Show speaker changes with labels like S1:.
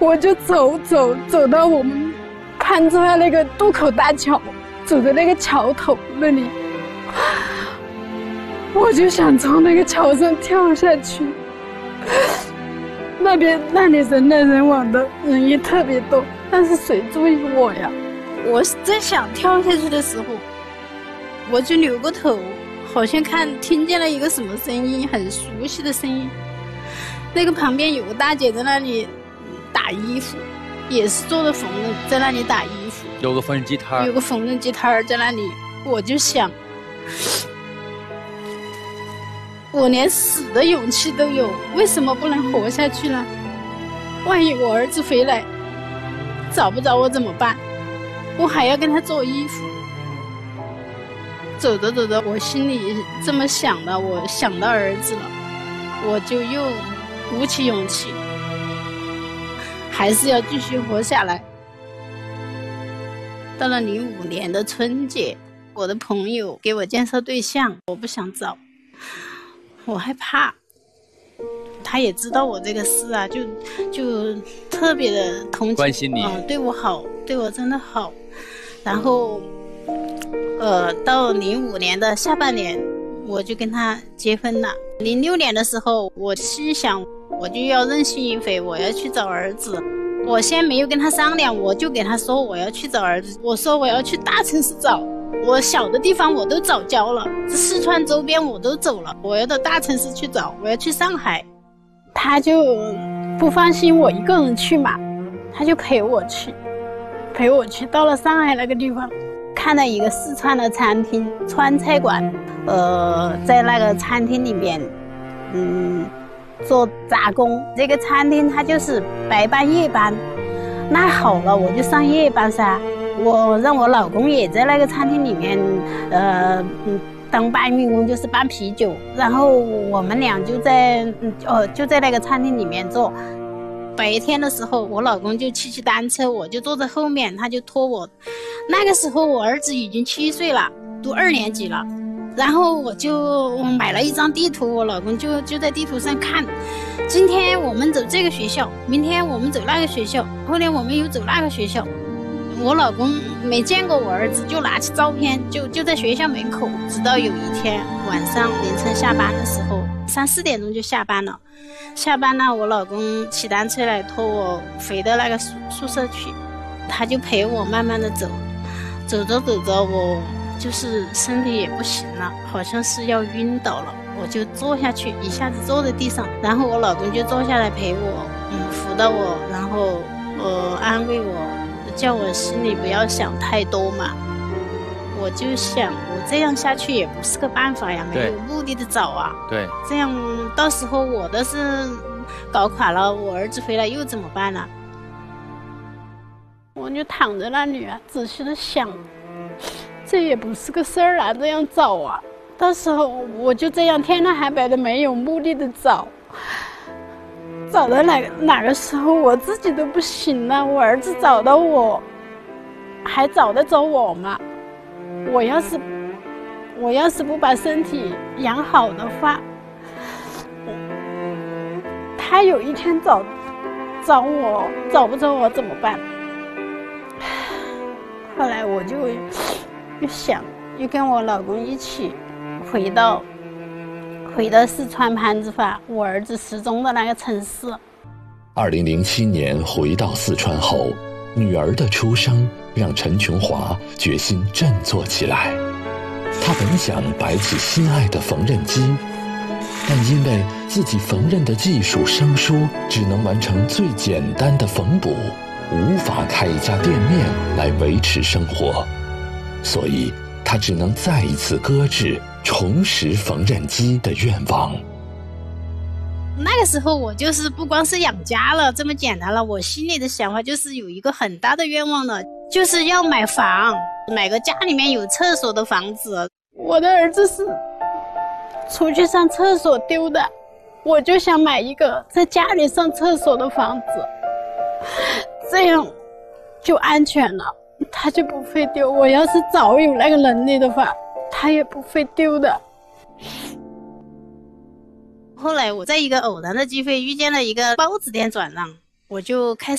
S1: 我就走到我们攀出来那个渡口大桥，走到那个桥头那里，我就想从那个桥上跳下去。那里人来人往的，人也特别多，但是谁注意我呀？我正想跳下去的时候，我就扭过头，好像听见了一个什么声音，很熟悉的声音。那个旁边有个大姐在那里打衣服，也是做的缝纫，在那里打衣服。
S2: 有个缝纫机摊
S1: 在那里，我就想，我连死的勇气都有，为什么不能活下去呢？万一我儿子回来找不着我怎么办？我还要跟他做衣服。走着走着，我心里这么想的，我想到儿子了，我就又鼓起勇气，还是要继续活下来。到了05年的春节，我的朋友给我介绍对象，我不想找，我害怕。他也知道我这个事啊，就特别的同情，
S2: 关心你，
S1: 对我好，对我真的好。然后到05年的下半年，我就跟他结婚了。06年的时候，我心想我就要任性一回，我要去找儿子。我先没有跟他商量，我就给他说我要去找儿子，我说我要去大城市找，我小的地方我都找焦了，四川周边我都走了，我要到大城市去找，我要去上海。他就不放心我一个人去嘛，他就陪我去。到了上海那个地方，看到一个四川的餐厅，川菜馆，在那个餐厅里面做杂工。这个餐厅它就是白班夜班，那好了，我就上夜班噻。我让我老公也在那个餐厅里面当搬运工，就是搬啤酒，然后我们俩就在那个餐厅里面做。白天的时候我老公就骑单车，我就坐在后面，他就拖我。那个时候我儿子已经7岁了，读2年级了。然后我就买了一张地图，我老公就在地图上看，今天我们走这个学校，明天我们走那个学校，后天我们又走那个学校。我老公没见过我儿子，就拿起照片就在学校门口。直到有一天晚上凌晨下班的时候，3、4点钟就下班了，我老公骑单车来拖我回到那个宿舍去，他就陪我慢慢的走着我就是身体也不行了，好像是要晕倒了，我就坐下去，一下子坐在地上，然后我老公就坐下来陪我，扶到我，然后安慰我，叫我心里不要想太多嘛。我就想我这样下去也不是个办法呀，没有目的的找啊。
S2: 对，
S1: 这样到时候我的是搞垮了，我儿子回来又怎么办呢？我就躺在那里啊，仔细的想，这也不是个事儿啊，这样找啊，到时候我就这样天南海北的没有目的的找到哪个时候我自己都不行了，我儿子找到我还找得着我吗？我要是不把身体养好的话，他有一天找我找不着我怎么办？后来我就想，又跟我老公一起回到四川攀枝花，我儿子失踪的那个城市。
S3: 2007年回到四川后，女儿的出生让陈琼华决心振作起来。他本想摆起心爱的缝纫机，但因为自己缝纫的技术生疏，只能完成最简单的缝补，无法开一家店面来维持生活，所以他只能再一次搁置重拾缝纫机的愿望。
S1: 那个时候我就是不光是养家了这么简单了，我心里的想法就是有一个很大的愿望了，就是要买房，买个家里面有厕所的房子。我的儿子是出去上厕所丢的，我就想买一个在家里上厕所的房子，这样就安全了，他就不会丢。我要是早有那个能力的话，他也不会丢的。后来我在一个偶然的机会遇见了一个包子店转让，我就开始